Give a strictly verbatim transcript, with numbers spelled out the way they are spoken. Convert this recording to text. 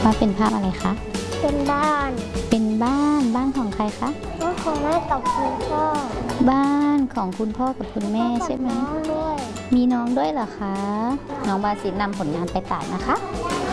ว่าเป็นภาพอะไรคะเป็นบ้านเป็นบ้านบ้านของใครคะบ้านของแม่กับคุณพ่อบ้านของคุณพ่อกับคุณแม่ใช่ไหมน้องด้วยมีน้องด้วยเหรอคะน้องบาสินนำผลงานไปตัดนะคะ